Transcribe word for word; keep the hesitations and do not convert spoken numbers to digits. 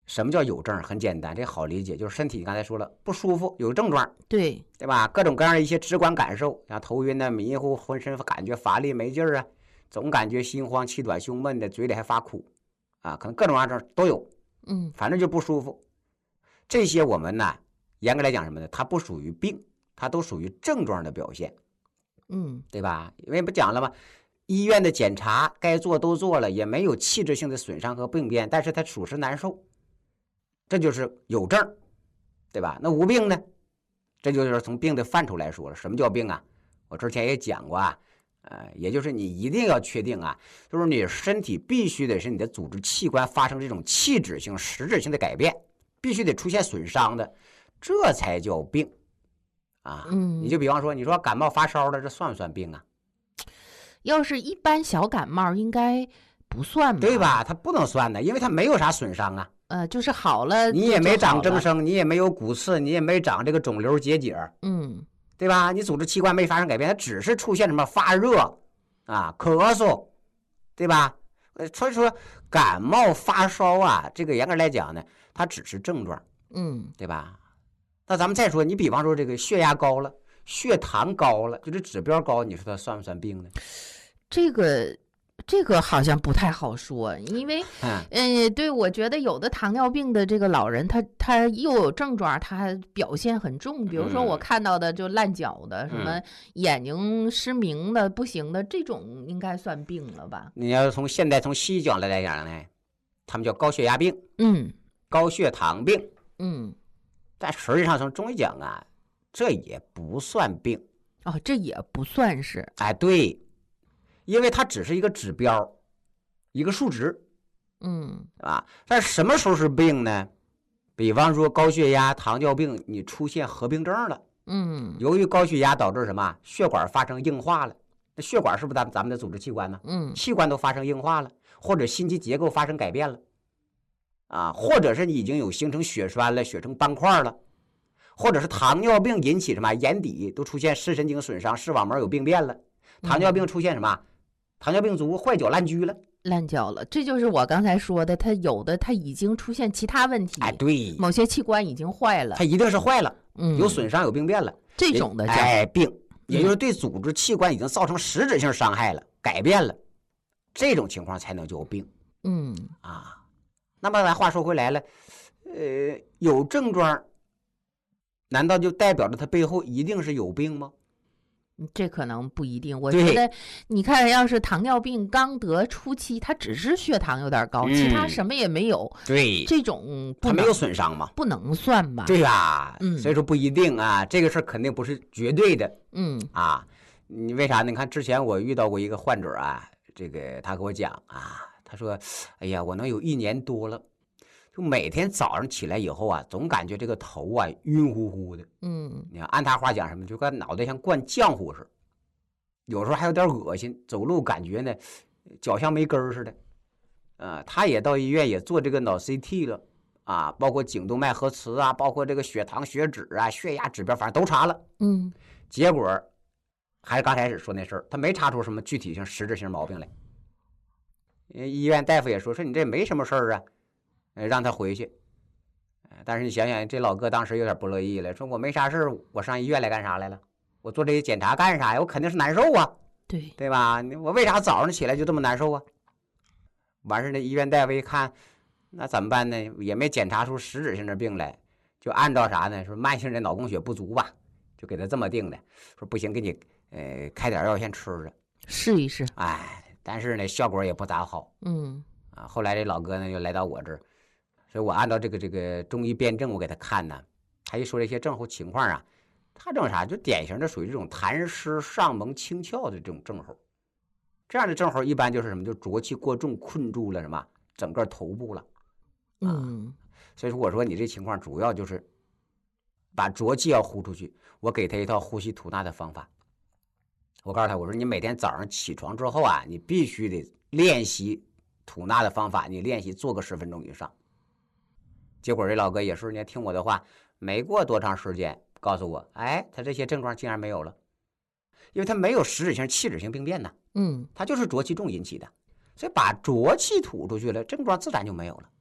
什么叫有症？很简单，这好理解，就是身体刚才说了不舒服，有症状， 对对吧？各种各样的一些直观感受，像头晕的、迷糊、浑身感觉乏力没劲儿啊，总感觉心慌气短、胸闷的，嘴里还发苦啊，可能各种各样的都有， 嗯， 反正就不舒服。这些我们呢，严格来讲什么呢？它不属于病，它都属于症状的表现， 嗯， 对吧？因为不讲了吗？医院的检查该做都做了，也没有器质性的损伤和病变，但是它属实难受，这就是有症，对吧？那无病呢？这就是从病的范畴来说了。什么叫病啊？我之前也讲过啊，呃，也就是你一定要确定啊，就是你身体必须得是你的组织器官发生这种器质性、实质性的改变，必须得出现损伤的，这才叫病啊。 嗯， 你就比方说，你说感冒发烧了，这算不算病啊？ 要是一般小感冒，应该不算吧？ 对吧？它不能算的，因为它没有啥损伤啊。 呃，就是好了， 你也没长就增生，你也没有骨刺，你也没长这个肿瘤结节， 嗯， 对吧？你组织器官没发生改变，它只是出现什么发热啊、咳嗽，对吧？呃，所以说感冒发烧啊，这个严格来讲呢，它只是症状， 嗯， 对吧？那咱们再说，你比方说这个血压高了，血糖高了，就这指标高，你说它算不算病呢？ 这个这个好像不太好说，因为， 嗯， 呃，对，我觉得有的糖尿病的这个老人，他他又有症状，他表现很重，比如说我看到的就烂脚的，什么眼睛失明的不行的，这种应该算病了吧？ 你要从现在从西医角度来讲呢，他们叫高血压病， 嗯， 高血糖病， 嗯， 但实际上从中医讲啊，这也不算病。 哦，这也不算是。 哎，对，因为它只是一个指标，一个数值， 嗯， 对吧？但什么时候是病呢？比方说高血压、糖尿病，你出现合并症了。 嗯， 由于高血压导致什么？血管发生硬化了。那血管是不是咱咱们的组织器官呢？ 嗯， 器官都发生硬化了，或者心肌结构发生改变了，啊，或者是你已经有形成血栓了，血成斑块了。或者是糖尿病引起什么眼底都出现视神经损伤，视网膜有病变了。糖尿病出现什么？嗯、糖尿病足坏脚烂疽了， 烂脚了。这就是我刚才说的，它有的它已经出现其他问题， 哎，对， 某些器官已经坏了， 它一定是坏了， 嗯， 有损伤有病变了， 这种的叫哎病，也就是对组织器官已经造成实质性伤害了，改变了，这种情况才能叫病。 嗯啊，那么咱话说回来了，呃，有症状。难道就代表着它背后一定是有病吗？ 这可能不一定。我觉得，你看，要是糖尿病刚得初期，它只是血糖有点高，嗯、其他什么也没有。 对， 这种它没有损伤嘛， 不能算吧？ 对吧？ 嗯， 所以说不一定啊，这个事儿肯定不是绝对的。 嗯啊，你为啥？你看之前我遇到过一个患者啊，这个他给我讲啊，他说：“哎呀，我能有一年多了。”就每天早上起来以后啊，总感觉这个头啊晕乎乎的。 嗯， 你看按他话讲什么，就跟脑袋像灌浆糊似的，有时候还有点恶心，走路感觉呢脚像没根儿似的。呃，他也到医院也做这个脑 C T 了啊，包括颈动脉核磁啊，包括这个血糖、血脂啊、血压指标，反正都查了。 嗯， 结果还是刚开始说那事儿，他没查出什么具体性、实质性毛病来。医院大夫也说说你这没什么事儿啊。让他回去，但是你想想，这老哥当时有点不乐意了，说我没啥事，我上医院来干啥来了？我做这些检查干啥呀？我肯定是难受啊， 对对吧？我为啥早上起来就这么难受啊？完事那医院大夫一看，那怎么办呢？也没检查出实质性的病来，就按照啥呢？说慢性的脑供血不足吧，就给他这么定的。说不行，给你呃开点药先吃着， 试一试。 哎，但是呢效果也不咋好。 嗯啊，后来这老哥呢就来到我这儿。所以我按照这个这个中医辨证，我给他看呢，他一说这些症候情况啊，他这种啥就典型的属于这种痰湿上蒙清窍的这种症候。这样的症候一般就是什么，就浊气过重困住了什么整个头部了。 啊、嗯， 所以说我说你这情况主要就是把浊气要呼出去，我给他一套呼吸吐纳的方法。我告诉他，我说你每天早上起床之后啊，你必须得练习吐纳的方法，你练习做个十分钟以上。结果这老哥也是，你听我的话，没过多长时间，告诉我，哎，他这些症状竟然没有了，因为他没有实质性、器质性病变呢， 嗯， 他就是浊气重引起的，所以把浊气吐出去了，症状自然就没有了。